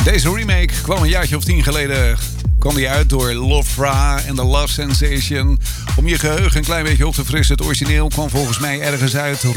Deze remake kwam een jaartje of 10 geleden kwam die uit door Lofra en The Love Sensation. Om je geheugen een klein beetje op te frissen, het origineel kwam volgens mij ergens uit